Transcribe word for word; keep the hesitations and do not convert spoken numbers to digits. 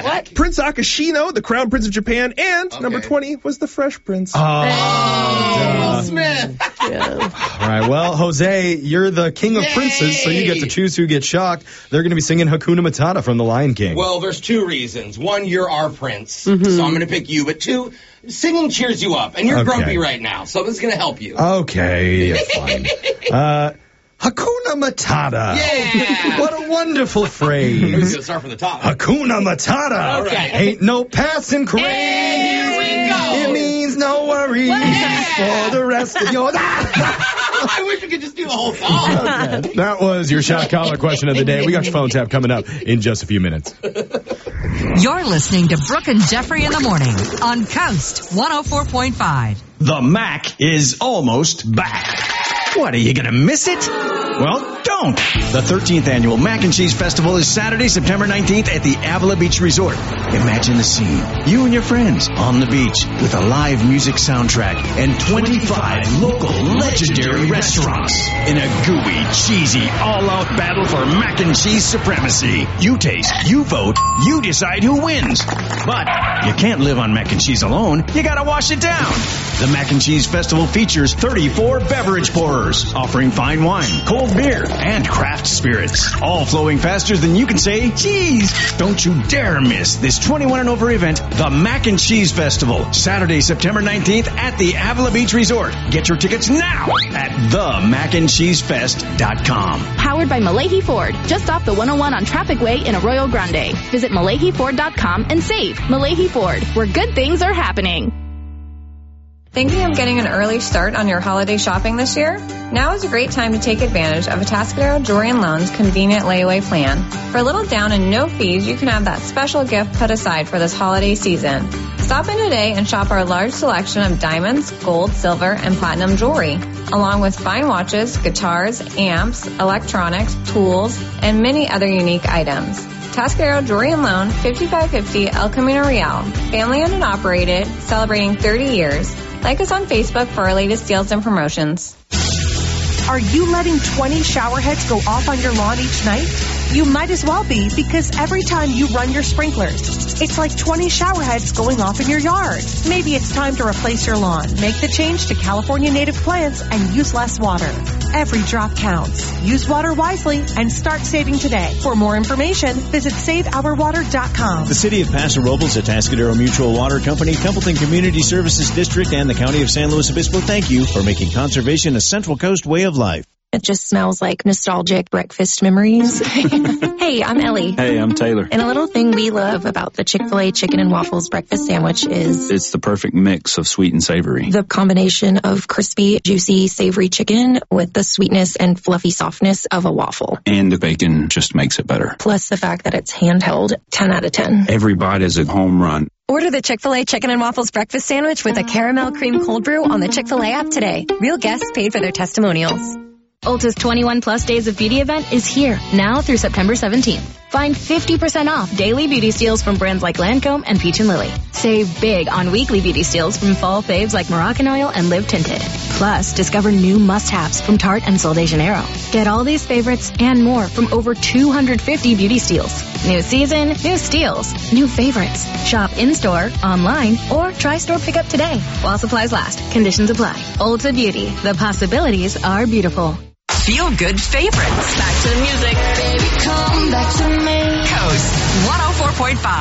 What? Prince Akashino, the Crown Prince of Japan, and Okay. number twenty was the Fresh Prince. Oh, Oh, duh. Smith. All right, well, Jose, you're the king of Yay! princes, so you get to choose who gets shocked. They're going to be singing Hakuna Matata from The Lion King. Well, there's two reasons. One, you're our prince, so I'm going to pick you. But two, singing cheers you up, and you're Okay. grumpy right now, so this is going to help you. Okay, fine. Uh, Hakuna Matata. Yeah! What a wonderful We're phrase. going to start from the top. Hakuna Matata. Okay. Ain't no passing craze. Here we go. It means no worries Yeah. for the rest of your I wish we could just do the whole song. That was your shot collar question of the day. We got your phone tap coming up in just a few minutes. You're listening to Brooke and Jeffrey in the morning on Coast one oh four point five. The Mac is almost back. What, are you going to miss it? Well, don't. The thirteenth Annual Mac and Cheese Festival is Saturday, September nineteenth at the Avila Beach Resort. Imagine the scene. You and your friends on the beach with a live music soundtrack and twenty-five local legendary restaurants in a gooey, cheesy, all-out battle for mac and cheese supremacy. You taste, you vote, you decide who wins. But you can't live on mac and cheese alone. You gotta wash it down. The Mac and Cheese Festival features thirty-four beverage pourers, offering fine wine, cold beer, and craft spirits, all flowing faster than you can say cheese. Don't you dare miss this twenty-one and over event, the Mac and Cheese Festival, Saturday, September nineteenth at the Avila Beach Resort. Get your tickets now at the mac and cheese fest dot com. Powered by Malahi Ford, just off the one oh one on Traffic Way in Arroyo Grande. Visit malahi ford dot com and save. Malahi Ford, where good things are happening. Thinking of getting an early start on your holiday shopping this year? Now is a great time to take advantage of Atascadero Jewelry and Loan's convenient layaway plan. For a little down and no fees, you can have that special gift put aside for this holiday season. Stop in today and shop our large selection of diamonds, gold, silver, and platinum jewelry, along with fine watches, guitars, amps, electronics, tools, and many other unique items. Atascadero Jewelry and Loan, fifty-five fifty El Camino Real. Family owned and operated, celebrating thirty years. Like us on Facebook for our latest deals and promotions. Are you letting twenty shower heads go off on your lawn each night? You might as well be, because every time you run your sprinklers, it's like twenty shower heads going off in your yard. Maybe it's time to replace your lawn. Make the change to California native plants and use less water. Every drop counts. Use water wisely and start saving today. For more information, visit save our water dot com. The City of Paso Robles, Atascadero Mutual Water Company, Templeton Community Services District, and the County of San Luis Obispo thank you for making conservation a Central Coast way of life. It just smells like nostalgic breakfast memories. Hey, I'm Ellie. Hey, I'm Taylor. And a little thing we love about the Chick-fil-A Chicken and Waffles breakfast sandwich is It's the perfect mix of sweet and savory. the combination of crispy, juicy, savory chicken with the sweetness and fluffy softness of a waffle. And the bacon just makes it better. Plus the fact that it's handheld, ten out of ten. Every bite is a home run. Order the Chick-fil-A Chicken and Waffles breakfast sandwich with a caramel cream cold brew on the Chick-fil-A app today. Real guests paid for their testimonials. Ulta's twenty-one plus days of beauty event is here, now through September seventeenth. Find fifty percent off daily beauty steals from brands like Lancome and Peach and Lily. Save big on weekly beauty steals from fall faves like Moroccan Oil and Live Tinted. Plus, discover new must-haves from Tarte and Sol de Janeiro. Get all these favorites and more from over two hundred fifty beauty steals. New season, new steals, new favorites. Shop in-store, online, or try store pickup today. While supplies last, conditions apply. Ulta Beauty, the possibilities are beautiful. Feel good favorites. Back to the music. Baby, come back to me. Coast one oh four point five.